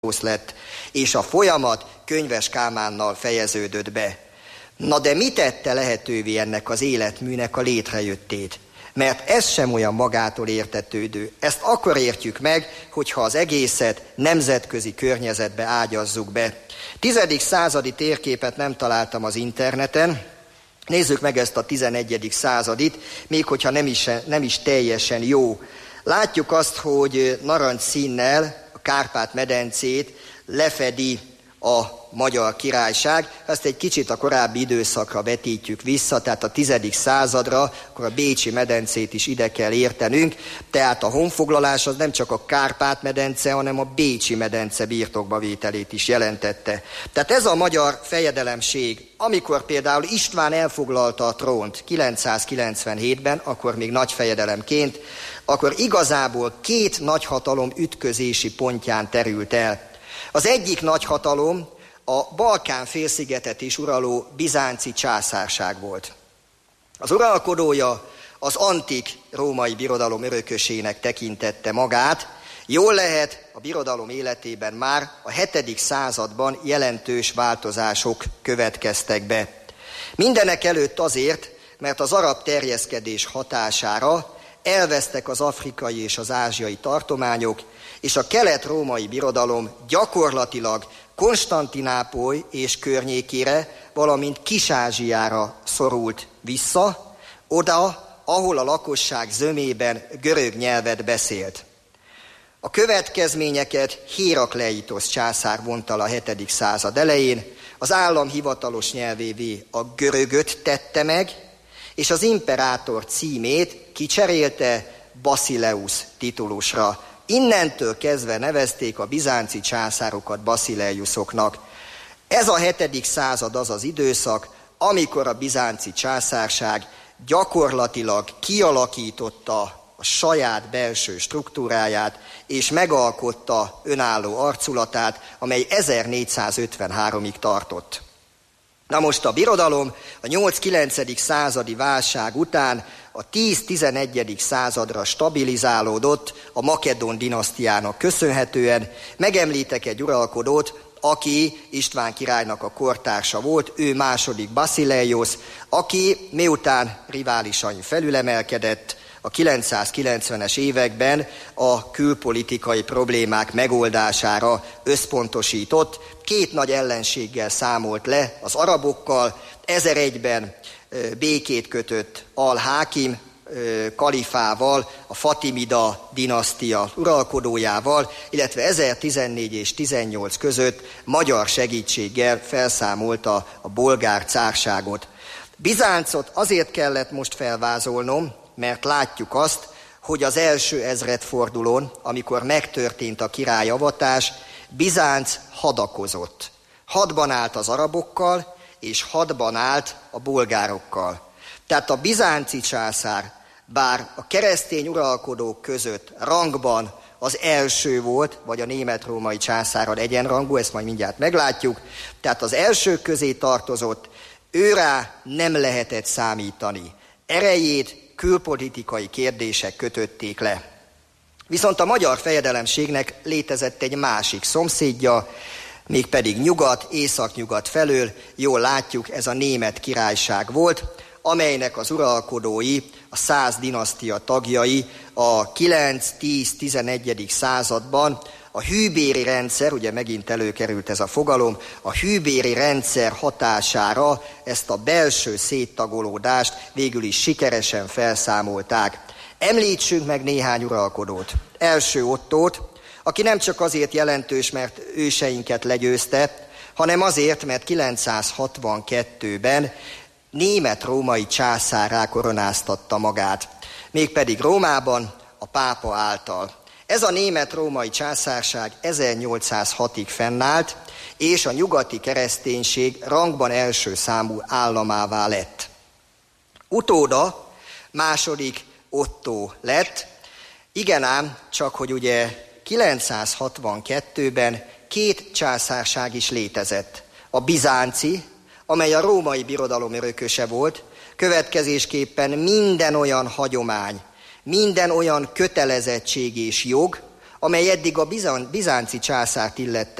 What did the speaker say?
lett, és a folyamat Könyves Kálmánnal fejeződött be. Na de mi tette lehetővé ennek az életműnek a létrejöttét? Mert ez sem olyan magától értetődő. Ezt akkor értjük meg, hogyha az egészet nemzetközi környezetbe ágyazzuk be. 10. századi térképet nem találtam az interneten. Nézzük meg ezt a 11. századit, még hogyha nem is teljesen jó. Látjuk azt, hogy narancsszínnel a Kárpát-medencét lefedi a Magyar Királyság. Ezt egy kicsit a korábbi időszakra vetítjük vissza, tehát a 10. századra, akkor a Bécsi medencét is ide kell értenünk. Tehát a honfoglalás az nem csak a Kárpát-medence, hanem a Bécsi medence birtokba vételét is jelentette. Tehát ez a magyar fejedelemség, amikor például István elfoglalta a trónt 997-ben, akkor még nagy fejedelemként, akkor igazából két nagyhatalom ütközési pontján terült el. Az egyik nagyhatalom a Balkán-félszigetet is uraló bizánci császárság volt. Az uralkodója az antik római birodalom örökösének tekintette magát. Jól lehet, a birodalom életében már a 7. században jelentős változások következtek be. Mindenek előtt azért, mert az arab terjeszkedés hatására elvesztek az afrikai és az ázsiai tartományok, és a kelet-római birodalom gyakorlatilag Konstantinápoly és környékére, valamint Kis-Ázsiára szorult vissza, oda, ahol a lakosság zömében görög nyelvet beszélt. A következményeket Hérakleitosz császár vonta a 7. század elején, az állam hivatalos nyelvévé a görögöt tette meg, és az imperátor címét kicserélte Basileus titulusra. Innentől kezdve nevezték a bizánci császárokat Basileiusoknak. Ez a 7. század az az időszak, amikor a bizánci császárság gyakorlatilag kialakította a saját belső struktúráját, és megalkotta önálló arculatát, amely 1453-ig tartott. Na most a birodalom a 8-9. századi válság után a 10-11. századra stabilizálódott a Makedón dinasztiának köszönhetően. Megemlítek egy uralkodót, aki István királynak a kortársa volt, ő második Basileios, aki miután riválisain felülemelkedett, a 990-es években a külpolitikai problémák megoldására összpontosított, két nagy ellenséggel számolt le, az arabokkal, 1001-ben békét kötött Al-Hákim kalifával, a Fatimida dinasztia uralkodójával, illetve 1014 és 18 között magyar segítséggel felszámolta a bolgár cárságot. Bizáncot azért kellett most felvázolnom, mert látjuk azt, hogy az első ezredfordulón, amikor megtörtént a királyavatás, Bizánc hadakozott. Hadban állt az arabokkal, és hadban állt a bolgárokkal. Tehát a bizánci császár, bár a keresztény uralkodók között rangban az első volt, vagy a német-római császárral egyenrangú, ezt majd mindjárt meglátjuk, tehát az elsők közé tartozott, őrá nem lehetett számítani. Erejét külpolitikai kérdések kötötték le. Viszont a magyar fejedelemségnek létezett egy másik szomszédja, mégpedig nyugat, északnyugat felől, jól látjuk, ez a német királyság volt, amelynek az uralkodói, a Szász dinasztia tagjai a 9-10-11. században a hűbéri rendszer, ugye megint előkerült ez a fogalom, a hűbéri rendszer hatására ezt a belső széttagolódást végül is sikeresen felszámolták. Említsünk meg néhány uralkodót. Első Ottót, aki nem csak azért jelentős, mert őseinket legyőzte, hanem azért, mert 962-ben német-római császárrá koronáztatta magát, mégpedig Rómában a pápa által. Ez a német-római császárság 1806-ig fennállt, és a nyugati kereszténység rangban első számú államává lett. Utóda második Ottó lett, igen ám, csak hogy ugye 962-ben két császárság is létezett. A bizánci, amely a római birodalom örököse volt, következésképpen minden olyan hagyomány, minden olyan kötelezettség és jog, amely eddig a bizánci császárt illette